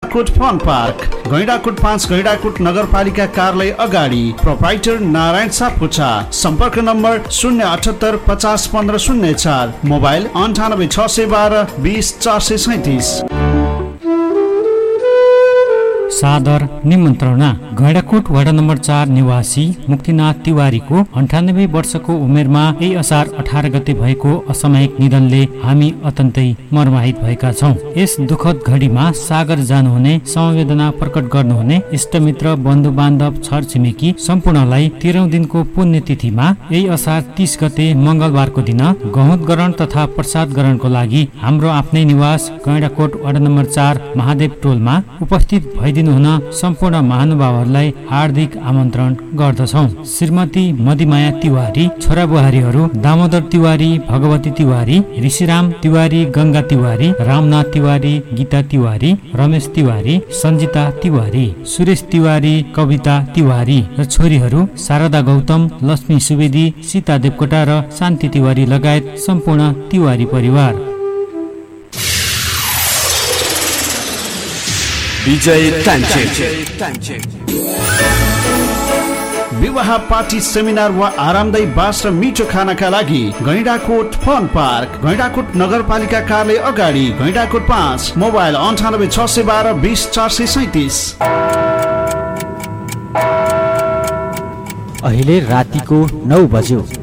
Coat fun park, Gaindakot 5 Gaindakot नगरपालिका कार्यालय अगाडि। प्रोप्राइटर नारायण सापकोटा। सम्पर्क नम्बर 078 50 15 04, मोबाइल 98 612 20 437। सादर निमन्त्रणा। गैंडाकोट वडा नम्बर 4 निवासी मुक्तिनाथ तिवारीको 98 वर्षको उमेरमा यही असार 18 गते भएको असामयिक निधनले हामी अत्यन्तै मर्माहित भएका छौं। यस दुखद घडीमा सागर जानुहुने, समवेदना प्रकट गर्नुहुने इष्टमित्र, बन्धु बान्धव, छरछिमेकी सम्पूर्णलाई 13औं दिनको पुण्यतिथिमा यही असार 30 गते मंगलबारको दिन गहुँत ग्रहण तथा प्रसाद ग्रहणको लागि हाम्रो आफ्नै निवास गैंडाकोट वडा नम्बर 4 महादेव टोलमा उपस्थित भइदिनु हुन सम्पूर्ण महानुभावहरूलाई हार्दिक आमन्त्रण गर्दछौं। श्रीमती मदिमाया तिवारी, छोरा बुहारीहरू दामोदर तिवारी, भगवती तिवारी, ऋषिराम तिवारी, गंगा तिवारी, रामनाथ तिवारी, गीता तिवारी, रमेश तिवारी, सञ्जिता तिवारी, सुरेश तिवारी, कविता तिवारी र छोरीहरू शारदा गौतम, लक्ष्मी सुवेदी, सीता देवकोटा र शान्ति तिवारी लगायत सम्पूर्ण तिवारी परिवार। विजय तान्छे। विवाह, पार्टी, सेमिनार वा आरामदायी बास र मिठो खानाका लागि गैंडाकोट फन पार्क, गैंडाकोट नगरपालिका कार्यालय अगाडि, गैंडाकोट 5, मोबाइल 98 612 20 437। अहिले रातिको 9 बज्यो।